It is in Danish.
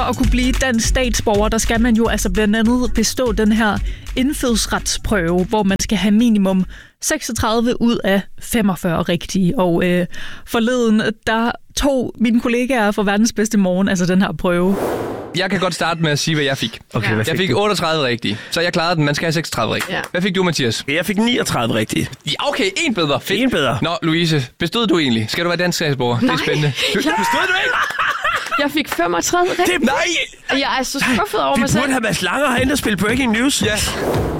at kunne blive dansk statsborger, der skal man jo altså blandt andet bestå den her indfødsretsprøve, hvor man skal have minimum 36 ud af 45 rigtige. Og forleden, der tog mine kollegaer fra Verdens Bedste Morgen altså den her prøve. Jeg kan godt starte med at sige, hvad jeg fik. Okay, jeg fik 38 rigtige, så jeg klarede den. Man skal have 36 rigtige. Ja. Hvad fik du, Mathias? Jeg fik 39 rigtige. Ja, okay, en bedre. Fedt. En bedre. Nå, Louise, bestod du egentlig? Skal du være dansk statsborger? Det er spændende. Bestod du ikke? Jeg fik 35 rigtige. Nej! Jeg er så skuffet over mig selv. Vi burde have Mads Langer herinde og spille Breaking News. Ja.